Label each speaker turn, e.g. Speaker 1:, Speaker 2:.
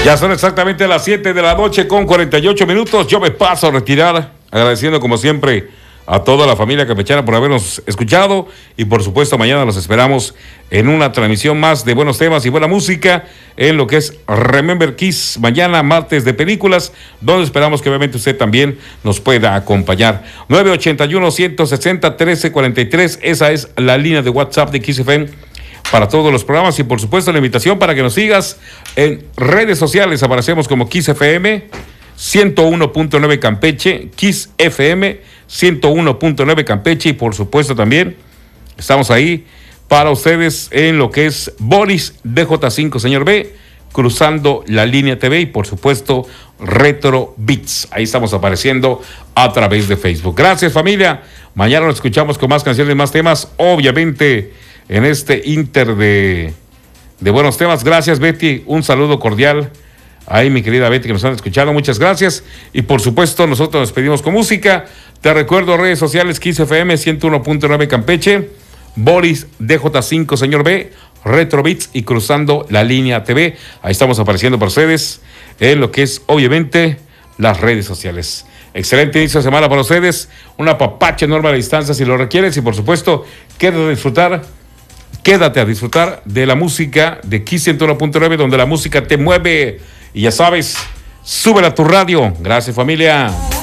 Speaker 1: Ya son exactamente las 7 de la noche con 48 minutos. Yo me paso a retirar, agradeciendo como siempre a toda la familia campechana por habernos escuchado. Y por supuesto mañana los esperamos en una transmisión más de buenos temas y buena música en lo que es Remember Kiss, mañana martes de películas, donde esperamos que obviamente usted también nos pueda acompañar. 981-160-1343, esa es la línea de WhatsApp de Kiss FM para todos los programas, y por supuesto la invitación para que nos sigas en redes sociales. Aparecemos como Kiss FM 101.9 Campeche, Kiss FM 101.9 Campeche, y por supuesto también estamos ahí para ustedes en lo que es Boris DJ5 Señor B, Cruzando la Línea TV, y por supuesto Retro Beats. Ahí estamos apareciendo a través de Facebook. Gracias, familia. Mañana nos escuchamos con más canciones, más temas, obviamente en este inter de buenos temas. Gracias, Betty, un saludo cordial ahí, mi querida Betty, que nos están escuchando, muchas gracias. Y por supuesto nosotros nos despedimos con música. Te recuerdo redes sociales: Kiss FM 101.9 Campeche, Boris DJ5 Señor B, Retro Beats y Cruzando la Línea TV. Ahí estamos apareciendo para ustedes en lo que es obviamente las redes sociales. Excelente inicio de semana para ustedes, una papacha enorme a la distancia si lo requieres, y por supuesto quédate a disfrutar de la música de Kiss 101.9, donde la música te mueve. Y ya sabes, súbela a tu radio. Gracias, familia.